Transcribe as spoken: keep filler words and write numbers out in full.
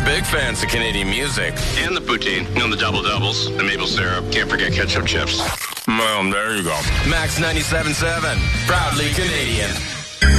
big fans of Canadian music. And the poutine. You know, the double doubles, the maple syrup. Can't forget ketchup chips. Well, there you go. Max ninety-seven point seven. Proudly Canadian.